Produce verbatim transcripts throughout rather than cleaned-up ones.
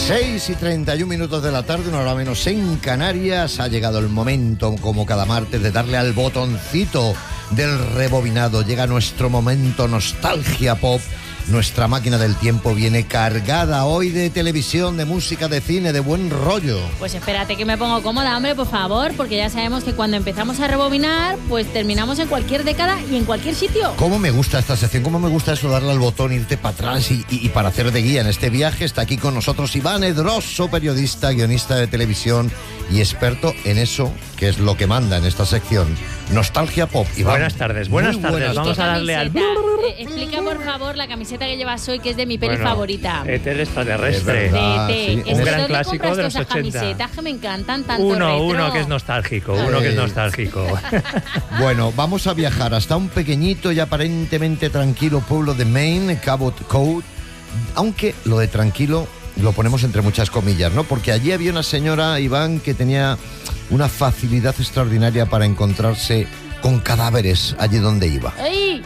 seis y treinta y un minutos de la tarde, una hora menos en Canarias. Ha llegado el momento, como cada martes, de darle al botoncito del rebobinado. Llega nuestro momento nostalgia pop. Nuestra máquina del tiempo viene cargada hoy de televisión, de música, de cine, de buen rollo. Pues espérate que me pongo cómoda, hombre, por favor, porque ya sabemos que cuando empezamos a rebobinar, pues terminamos en cualquier década y en cualquier sitio. ¿Cómo me gusta esta sección? ¿Cómo me gusta eso, darle al botón, irte para atrás y, y, y para hacer de guía en este viaje? Está aquí con nosotros Iván Edroso, periodista, guionista de televisión y experto en eso que es lo que manda en esta sección. Nostalgia pop. Iván. Buenas tardes, buenas tardes. Buenas Vamos tardes. a darle al... Eh, explica, por favor, la camiseta que llevas hoy, que es de mi peli bueno, favorita. E T el extraterrestre. Es verdad. De, sí. de, Un ¿de gran dónde clásico compras de los todas esas ochenta. camisetas que me encantan tanto Uno, retro? uno que es nostálgico, uno que es nostálgico. Bueno, vamos a viajar hasta un pequeñito y aparentemente tranquilo pueblo de Maine, Cabot Cove, aunque lo de tranquilo lo ponemos entre muchas comillas, ¿no? Porque allí había una señora, Iván, que tenía una facilidad extraordinaria para encontrarse con cadáveres allí donde iba. ¡Ay!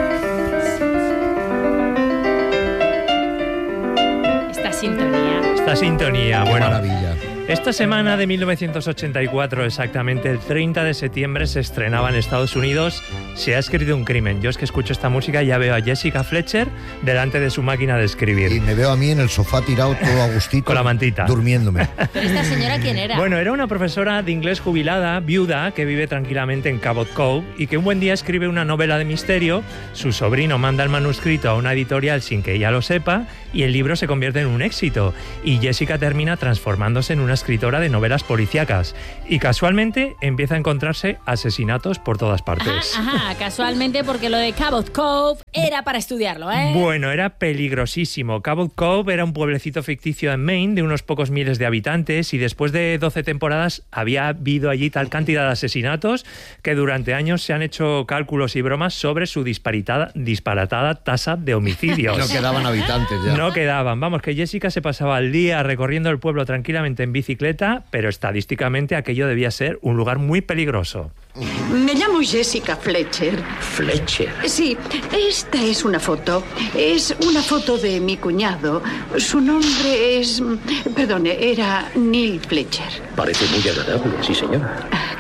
Esta sintonía. Esta sintonía, Qué bueno. maravilla. Esta semana de mil novecientos ochenta y cuatro, exactamente el treinta de septiembre, se estrenaba en Estados Unidos Se ha escrito un crimen. Yo es que escucho esta música y ya veo a Jessica Fletcher delante de su máquina de escribir. Y me veo a mí en el sofá tirado todo a gustito. Con la mantita. Durmiéndome. ¿Pero esta señora quién era? Bueno, era una profesora de inglés jubilada, viuda, que vive tranquilamente en Cabot Cove y que un buen día escribe una novela de misterio. Su sobrino manda el manuscrito a una editorial sin que ella lo sepa y el libro se convierte en un éxito. Y Jessica termina transformándose en una escritora de novelas policíacas. Y casualmente empieza a encontrarse asesinatos por todas partes. Ajá, ajá, casualmente porque lo de Cabot Cove era para estudiarlo, ¿eh? Bueno, era peligrosísimo. Cabot Cove era un pueblecito ficticio en Maine de unos pocos miles de habitantes y después de doce temporadas había habido allí tal cantidad de asesinatos que durante años se han hecho cálculos y bromas sobre su disparatada, disparatada tasa de homicidios. No quedaban habitantes ya. No quedaban. Vamos, que Jessica se pasaba el día recorriendo el pueblo tranquilamente en bicicleta, pero estadísticamente aquello debía ser un lugar muy peligroso. Me llamo Jessica Fletcher. Fletcher. Sí, esta es una foto. Es una foto de mi cuñado. Su nombre es... Perdone, era Neil Fletcher. Parece muy agradable, sí, señora.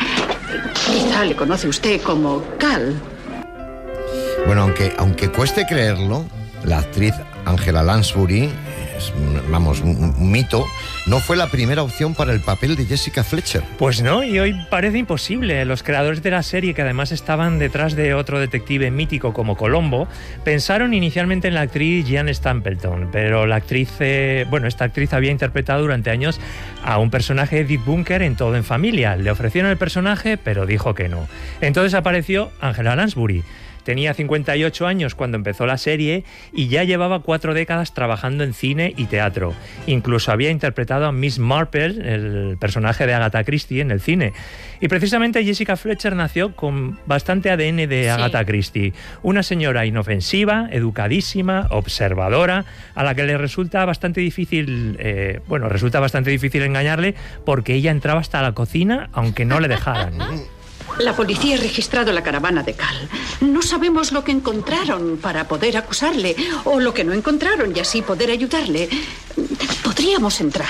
Quizá le conoce usted como Cal. Bueno, aunque, aunque cueste creerlo, la actriz Angela Lansbury, es, vamos, un, un mito, no fue la primera opción para el papel de Jessica Fletcher. Pues no, y hoy parece imposible. Los creadores de la serie, que además estaban detrás de otro detective mítico como Colombo, pensaron inicialmente en la actriz Jean Stapleton, pero la actriz, eh, bueno, esta actriz había interpretado durante años a un personaje de Dick Bunker en Todo en Familia. Le ofrecieron el personaje, pero dijo que no. Entonces apareció Angela Lansbury. Tenía cincuenta y ocho años cuando empezó la serie y ya llevaba cuatro décadas trabajando en cine y teatro. Incluso había interpretado a Miss Marple, el personaje de Agatha Christie, en el cine. Y precisamente Jessica Fletcher nació con bastante A D N de Agatha sí. Christie. Una señora inofensiva, educadísima, observadora, a la que le resulta bastante difícil, eh, bueno, resulta bastante difícil engañarle porque ella entraba hasta la cocina aunque no le dejaran. La policía ha registrado la caravana de Cal. No sabemos lo que encontraron para poder acusarle o lo que no encontraron y así poder ayudarle. ¿Podríamos entrar?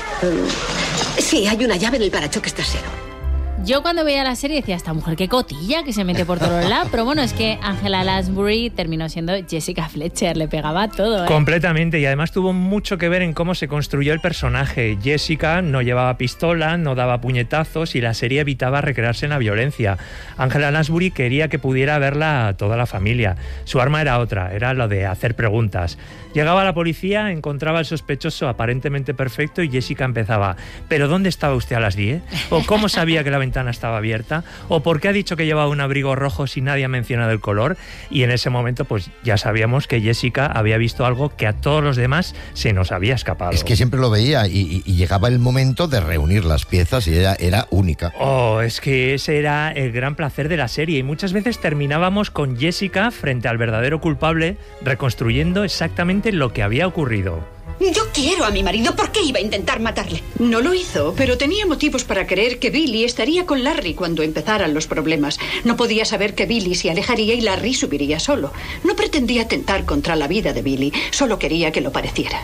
Sí, hay una llave en el parachoques trasero. Yo cuando veía la serie decía, esta mujer qué cotilla, que se mete por todos lados. Pero bueno, es que Angela Lansbury terminó siendo Jessica Fletcher, le pegaba todo, ¿eh? Completamente, y además tuvo mucho que ver en cómo se construyó el personaje. Jessica no llevaba pistola, no daba puñetazos y la serie evitaba recrearse en la violencia. Angela Lansbury quería que pudiera verla toda la familia. Su arma era otra, era lo de hacer preguntas. Llegaba la policía, encontraba al sospechoso aparentemente perfecto y Jessica empezaba, ¿pero dónde estaba usted a las diez? ¿O cómo sabía que la ventana estaba abierta? ¿O por qué ha dicho que llevaba un abrigo rojo si nadie ha mencionado el color? Y en ese momento pues ya sabíamos que Jessica había visto algo que a todos los demás se nos había escapado. Es que siempre lo veía y, y, y llegaba el momento de reunir las piezas y ella era única. Oh, es que ese era el gran placer de la serie y muchas veces terminábamos con Jessica frente al verdadero culpable reconstruyendo exactamente lo que había ocurrido. Yo quiero a mi marido. ¿Por qué iba a intentar matarle? No lo hizo, pero tenía motivos para creer que Billy estaría con Larry cuando empezaran los problemas. No podía saber que Billy se alejaría y Larry subiría solo. No pretendía atentar contra la vida de Billy, solo quería que lo pareciera.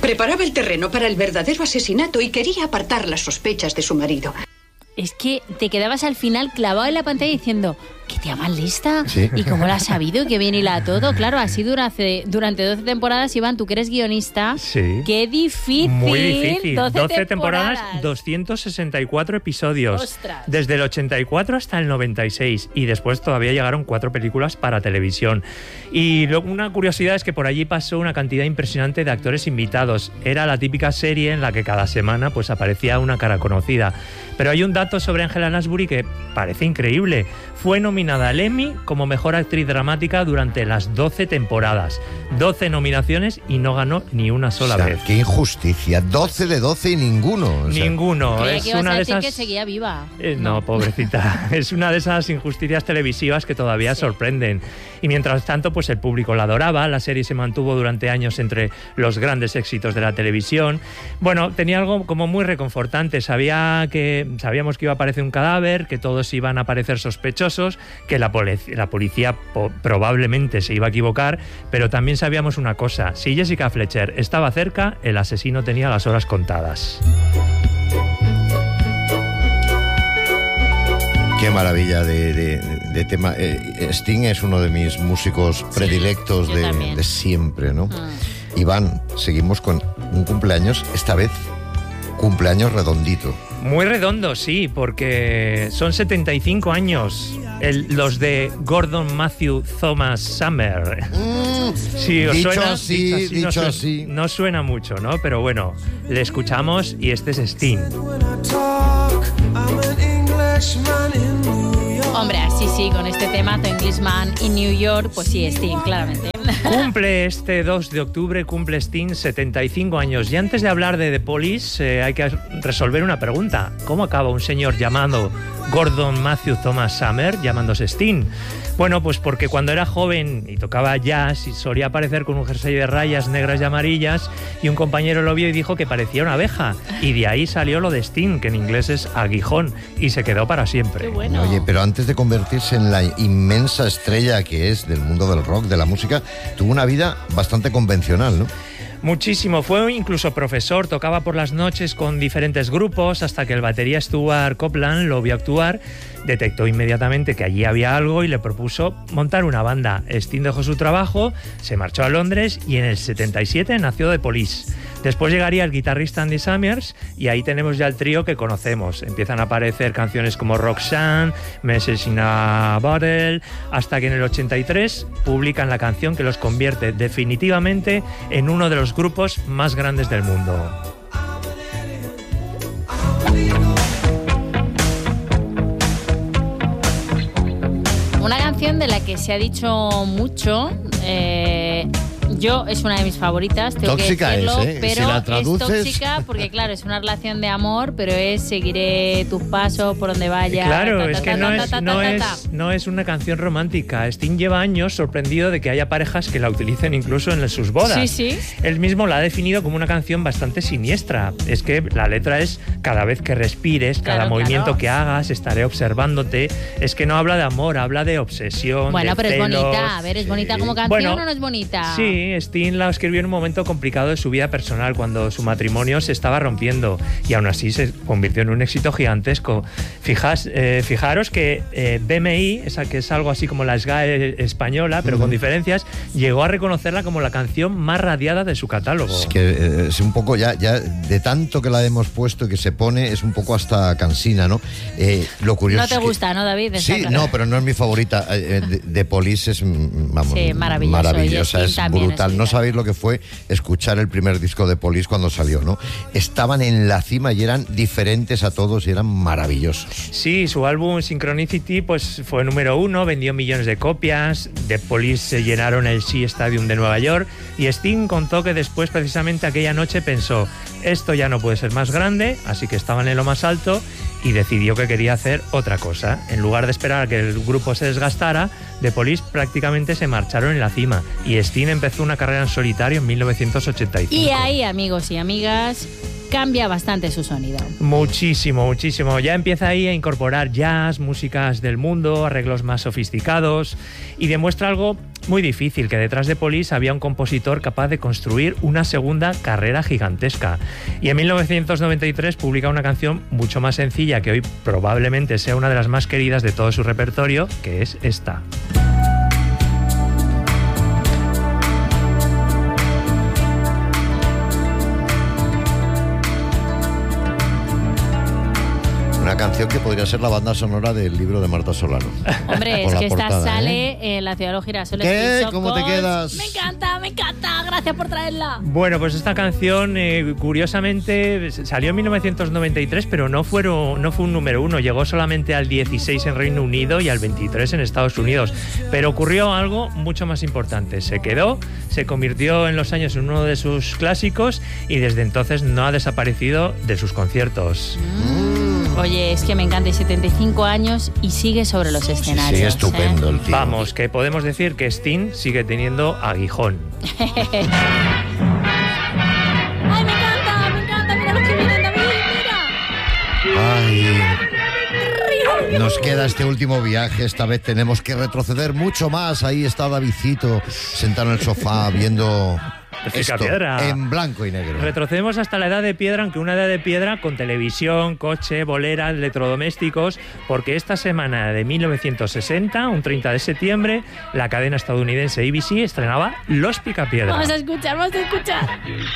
Preparaba el terreno para el verdadero asesinato y quería apartar las sospechas de su marido. Es que te quedabas al final clavado en la pantalla diciendo, qué tía más lista, Sí. y cómo lo has sabido, y qué bien hila todo. Claro, así durante, durante doce temporadas, Iván, tú que eres guionista, Sí. qué difícil. Muy difícil. doce, doce temporadas, temporadas, doscientos sesenta y cuatro episodios. Ostras. Desde el ochenta y cuatro hasta el noventa y seis. Y después todavía llegaron cuatro películas para televisión. Y lo- una curiosidad es que por allí pasó una cantidad impresionante de actores invitados. Era la típica serie en la que cada semana pues aparecía una cara conocida. Pero hay un dato sobre Angela Lansbury que parece increíble. Fue nominada al Emmy como mejor actriz dramática durante las doce temporadas. doce nominaciones y no ganó ni una sola O sea, vez. qué injusticia. doce de doce y ninguno. O sea, Ninguno. Creía Es que ibas una a de decir esas... que seguía viva. Eh, no, pobrecita. Es una de esas injusticias televisivas que todavía Sí. sorprenden. Y mientras tanto, pues el público la adoraba. La serie se mantuvo durante años entre los grandes éxitos de la televisión. Bueno, tenía algo como muy reconfortante. Sabía que, sabíamos que iba a aparecer un cadáver, que todos iban a parecer sospechosos, que la, poli- la policía po- probablemente se iba a equivocar, pero también sabíamos una cosa. Si Jessica Fletcher estaba cerca, el asesino tenía las horas contadas. Qué maravilla de, de- de tema. Eh, Sting es uno de mis músicos predilectos yo de, también. de siempre, ¿no? Mm. Iván, seguimos con un cumpleaños, esta vez cumpleaños redondito. Muy redondo, sí, porque son setenta y cinco años el- los de Gordon Matthew Thomas Summer. Sí, ¿os Dicho suena? así, no dicho suena, así. No suena mucho, ¿no? Pero bueno, le escuchamos y este es Sting. Hombre, sí, sí, con este tema, The Englishman in New York, pues sí, Sting, claramente. Cumple este dos de octubre, cumple Sting setenta y cinco años. Y antes de hablar de The Police, eh, hay que resolver una pregunta. ¿Cómo acaba un señor llamado Gordon Matthew Thomas Summer llamándose Sting? Bueno, pues porque cuando era joven y tocaba jazz y solía aparecer con un jersey de rayas negras y amarillas, y un compañero lo vio y dijo que parecía una abeja. Y de ahí salió lo de Sting, que en inglés es aguijón, y se quedó para siempre. Qué bueno. Oye, pero antes de convertirse en la inmensa estrella que es del mundo del rock, de la música, tuvo una vida bastante convencional, ¿no? Muchísimo, fue incluso profesor, tocaba por las noches con diferentes grupos hasta que el batería Stuart Copeland lo vio actuar, detectó inmediatamente que allí había algo y le propuso montar una banda. Sting dejó su trabajo, se marchó a Londres y en el setenta y siete nació The Police. Después llegaría el guitarrista Andy Summers y ahí tenemos ya el trío que conocemos. Empiezan a aparecer canciones como Roxanne, Message in a Bottle, hasta que en el ochenta y tres publican la canción que los convierte definitivamente en uno de los grupos más grandes del mundo. Una canción de la que se ha dicho mucho, eh, yo es una de mis favoritas, tengo Tóxica que decirlo, es, ¿eh? pero Si la es traduces- tóxica porque claro, es una relación de amor, pero es seguiré tus pasos por donde vayas. Claro, ta, es ta, que ta, no ta, es, ta, no, ta, ta, es, ta. no es una canción romántica. Sting lleva años sorprendido de que haya parejas que la utilicen incluso en sus bodas. Sí, sí. Él mismo la ha definido como una canción bastante siniestra. Es que la letra es cada vez que respires, cada Claro, movimiento claro. que hagas, estaré observándote. Es que no habla de amor, habla de obsesión. Bueno, de pero es celos. bonita, a ver, ¿es sí. bonita como canción Bueno, o no es bonita? Sí, Sting la escribió en un momento complicado de su vida personal, cuando su matrimonio se estaba rompiendo, y aún así se convirtió en un éxito gigantesco. Fijas, eh, fijaros que eh, B M I, esa que es algo así como la S G A E española, pero con diferencias, llegó a reconocerla como la canción más radiada de su catálogo. Es que eh, es un poco ya, ya de tanto que la hemos puesto y que se pone, es un poco hasta cansina, ¿no? Eh, lo curioso No te es que- gusta, ¿no, David? Está Sí, claro. no, pero no es mi favorita. Eh, de, de Police es, mm, vamos, Sí, maravilloso. maravillosa, Y es Sting también brutal. es No brutal. sabéis lo que fue escuchar el primer disco de Police cuando salió, ¿no? Estaban en la cima y eran diferentes a todos y eran maravillosos. Sí, su álbum Synchronicity pues fue número uno, vendió millones de copias, The Police se llenaron el Shea Stadium de Nueva York, y Sting contó que después precisamente aquella noche pensó, esto ya no puede ser más grande, así que estaban en lo más alto y decidió que quería hacer otra cosa. En lugar de esperar a que el grupo se desgastara, The Police prácticamente se marcharon en la cima y Sting empezó una carrera en solitario en mil novecientos ochenta y cinco. Y ahí, amigos y amigas, cambia bastante su sonido. Muchísimo, muchísimo. Ya empieza ahí a incorporar jazz, músicas del mundo, arreglos más sofisticados, y demuestra algo muy difícil, que detrás de Police había un compositor capaz de construir una segunda carrera gigantesca. Y en mil novecientos noventa y tres publica una canción mucho más sencilla, que hoy probablemente sea una de las más queridas de todo su repertorio, que es esta. Una canción que podría ser la banda sonora del libro de Marta Solano. Hombre, es Por la que esta portada, sale ¿eh? en La ciudad de los girasoles. ¿Qué? Prince of ¿Cómo te Course. quedas? Me encanta, me encanta. Gracias por traerla. Bueno, pues esta canción, eh, curiosamente, salió en mil novecientos noventa y tres, pero no, fueron, no fue un número uno. Llegó solamente al dieciséis en Reino Unido y al veintitrés en Estados Unidos. Pero ocurrió algo mucho más importante. Se quedó, se convirtió en los años en uno de sus clásicos y desde entonces no ha desaparecido de sus conciertos. Mm. Oye, es que me encanta, y setenta y cinco años y sigue sobre los escenarios. Sí, estupendo ¿eh? el tío. Vamos, que podemos decir que Sting sigue teniendo aguijón. ¡Ay, me encanta! ¡Me encanta! ¡Mira los que vienen, David! ¡Mira! Ay, nos queda este último viaje. Esta vez tenemos que retroceder mucho más. Ahí está Davidcito sentado en el sofá viendo esto Picapiedra. en blanco y negro. Retrocedemos hasta la edad de piedra, aunque una edad de piedra con televisión, coche, boleras, electrodomésticos, porque esta semana de mil novecientos sesenta, un treinta de septiembre, la cadena estadounidense A B C estrenaba Los Picapiedra. Vamos a escuchar, vamos a escuchar.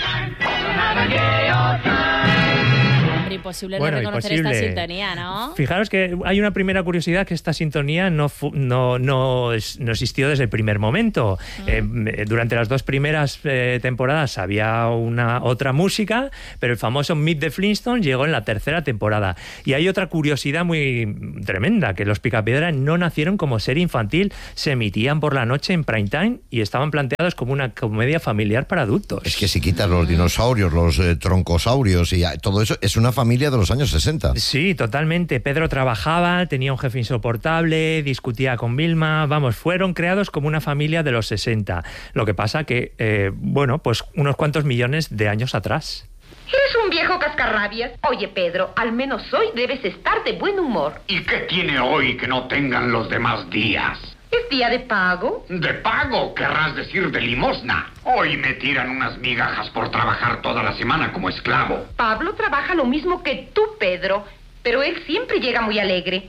Hombre, imposible Bueno, no reconocer imposible. esta sintonía, ¿no? Fijaros que hay una primera curiosidad, que esta sintonía no, fu- no, no, es- no existió desde el primer momento. Eh, durante las dos primeras eh, temporadas había una otra música, pero el famoso Meet the Flintstones llegó en la tercera temporada. Y hay otra curiosidad muy tremenda, que Los Picapiedra no nacieron como serie infantil, se emitían por la noche en prime time y estaban planteados como una comedia familiar para adultos. Es que si quitas los dinosaurios, los eh, troncosaurios y ah, todo eso, es una familia de los años sesenta. Sí, totalmente. Pedro trabajaba, tenía un jefe insoportable, discutía con Vilma. Vamos, fueron creados como una familia de los sesenta. Lo que pasa que, eh, bueno, pues unos cuantos millones de años atrás. Eres un viejo cascarrabias. Oye, Pedro, al menos hoy debes estar de buen humor. ¿Y qué tiene hoy que no tengan los demás días? ¿Es día de pago? De pago, querrás decir de limosna. Hoy me tiran unas migajas por trabajar toda la semana como esclavo. Pablo trabaja lo mismo que tú, Pedro, pero él siempre llega muy alegre.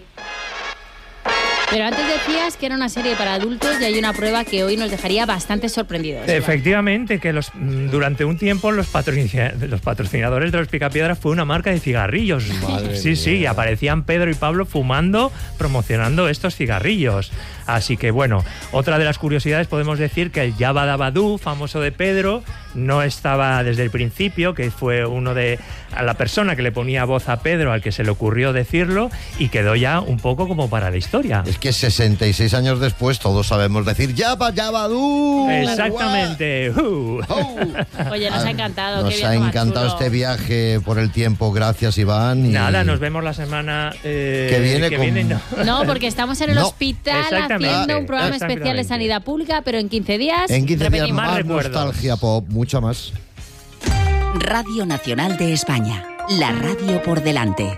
Pero antes decías que era una serie para adultos y hay una prueba que hoy nos dejaría bastante sorprendidos. Efectivamente, que los durante un tiempo los, patrocina- los patrocinadores de Los Picapiedra fue una marca de cigarrillos. Madre sí, sí, mía. y aparecían Pedro y Pablo fumando, promocionando estos cigarrillos. Así que bueno, otra de las curiosidades, podemos decir que el Yabba Dabba Doo, famoso de Pedro, no estaba desde el principio, que fue uno de a la persona que le ponía voz a Pedro, al que se le ocurrió decirlo, y quedó ya un poco como para la historia. Es que sesenta y seis años después todos sabemos decir Yabba Yabba Doo. Exactamente. Uh. Oh. Oye, nos ha encantado. Nos qué ha viejo más encantado chulo. este viaje por el tiempo. Gracias, Iván. y- Nada, nos vemos la semana eh, Que viene con- no. No, porque estamos en el No. hospital Exactamente, haciendo un programa especial de exactamente. sanidad pública, pero en quince días En quince días repetimos. Más más recuerdos. nostalgia pop, mucha más. Radio Nacional de España, la radio por delante.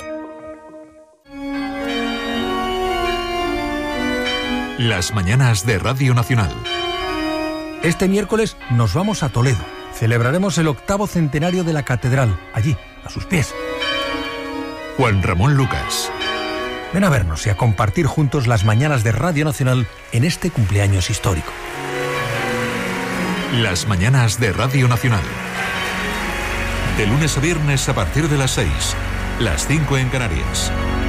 Las mañanas de Radio Nacional. Este miércoles nos vamos a Toledo. Celebraremos el octavo centenario de la catedral, allí, a sus pies. Juan Ramón Lucas. Ven a vernos y a compartir juntos las mañanas de Radio Nacional en este cumpleaños histórico. Las mañanas de Radio Nacional. De lunes a viernes a partir de las seis, las cinco en Canarias.